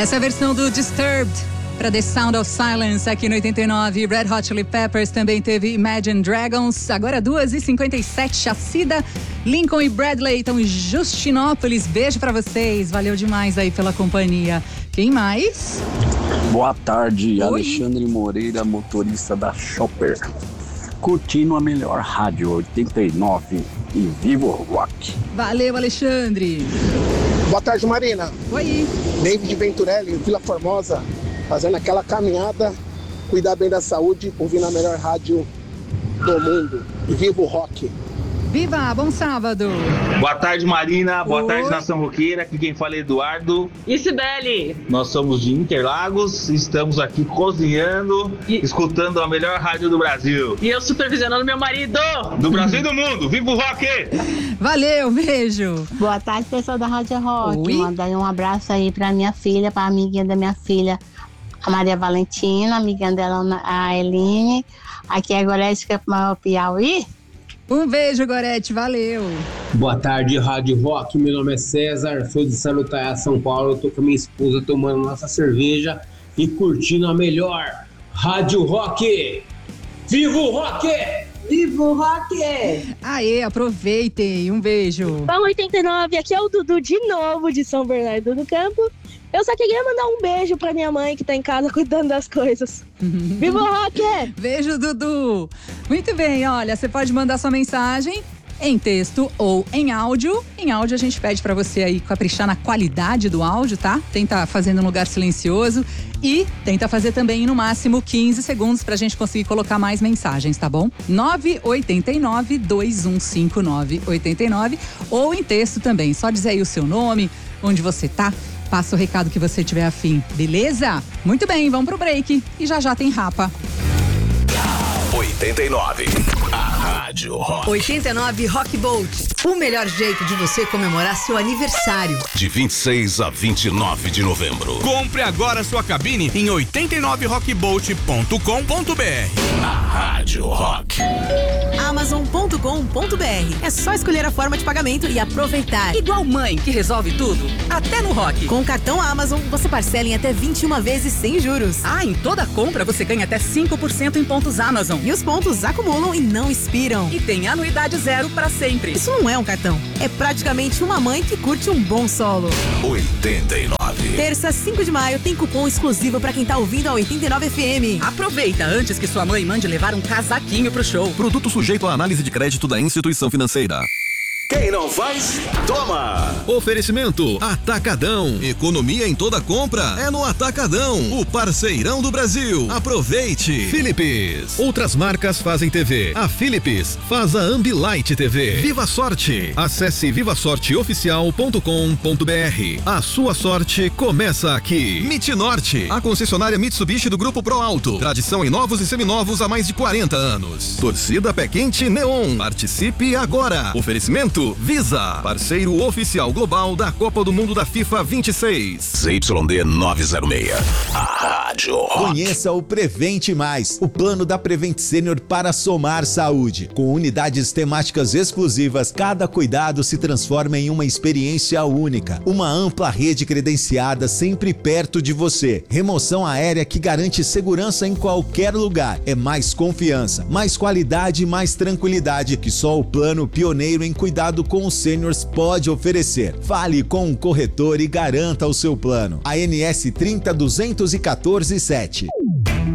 Essa é a versão do Disturbed para The Sound of Silence aqui no 89. Red Hot Chili Peppers também teve Imagine Dragons. Agora 2h57, Chacida, Lincoln e Bradley estão em Justinópolis. Beijo para vocês, valeu demais aí pela companhia. Quem mais? Boa tarde, Oi. Alexandre Moreira, motorista da Shopper. Curtindo a melhor rádio 89 e Vivo Rock. Valeu, Alexandre. Boa tarde, Marina. Oi. David Venturelli, Vila Formosa, fazendo aquela caminhada, cuidar bem da saúde, ouvindo a melhor rádio do mundo, Vivo Rock. Viva, bom sábado. Boa tarde, Marina. Boa Oi. tarde, Nação Roqueira. Aqui quem fala é Eduardo. E Sibeli? Nós somos de Interlagos. Estamos aqui cozinhando, escutando a melhor rádio do Brasil. E eu supervisionando meu marido. Do Brasil e do mundo. Viva o rock! Valeu, beijo. Boa tarde, pessoal da Rádio Rock. Oi. Mandar um abraço aí pra minha filha, pra amiguinha da minha filha, a Maria Valentina, amiguinha dela, a Eline. Aqui é a Gorete, que é pro Piauí. Um beijo, Gorete, valeu. Boa tarde, Rádio Rock. Meu nome é César, sou de Salutaia, São Paulo. Eu tô com a minha esposa tomando nossa cerveja e curtindo a melhor Rádio Rock. Viva o rock! Viva o Rock! Aê, aproveitem, um beijo. Fala 89, aqui é o Dudu de novo de São Bernardo do Campo. Eu só queria mandar um beijo pra minha mãe que tá em casa cuidando das coisas. Viva o Rock! Beijo, Dudu. Muito bem, olha, você pode mandar sua mensagem em texto ou em áudio. Em áudio a gente pede pra você aí caprichar na qualidade do áudio, tá? Tenta fazer num lugar silencioso e tenta fazer também no máximo 15 segundos pra gente conseguir colocar mais mensagens, tá bom? 989-2159-89 ou em texto também. Só dizer aí o seu nome, onde você tá. Passa o recado que você tiver afim, beleza? Muito bem, vamos pro break e já tem Rapa. 89. A Rádio Rock. 89 Rock Bolt. O melhor jeito de você comemorar seu aniversário. De 26 a 29 de novembro. Compre agora sua cabine em 89rockbolt.com.br. A Rádio Rock. Amazon.com.br. É só escolher a forma de pagamento e aproveitar. Igual mãe, que resolve tudo, até no rock. Com o cartão Amazon, você parcela em até 21 vezes sem juros. Ah, em toda compra você ganha até 5% em pontos Amazon. E os pontos acumulam e não expiram. E tem anuidade zero para sempre. Isso não é um cartão. É praticamente uma mãe que curte um bom solo. 89. Terça, 5 de maio, tem cupom exclusivo para quem tá ouvindo a 89 FM. Aproveita antes que sua mãe mande levar um casaquinho pro show. Produto sujeito à análise de crédito da instituição financeira. Quem não faz, toma! Oferecimento Atacadão. Economia em toda compra é no Atacadão, o parceirão do Brasil. Aproveite. Philips. Outras marcas fazem TV. A Philips faz a Ambilight TV. Viva Sorte. Acesse vivasorteoficial.com.br. A sua sorte começa aqui. Mitnorte, a concessionária Mitsubishi do Grupo Pro Alto. Tradição em novos e seminovos há mais de 40 anos. Torcida Pé Quente Neon. Participe agora. Oferecimento Visa, parceiro oficial global da Copa do Mundo da FIFA 26. ZYD 906. A Rádio Rock. Conheça o Prevente Mais, o plano da Prevent Senior para somar saúde. Com unidades temáticas exclusivas, cada cuidado se transforma em uma experiência única. Uma ampla rede credenciada sempre perto de você. Remoção aérea que garante segurança em qualquer lugar. É mais confiança, mais qualidade e mais tranquilidade que só o plano pioneiro em cuidado com os sêniors pode oferecer. Fale com um corretor e garanta o seu plano. ANS 30 214 7.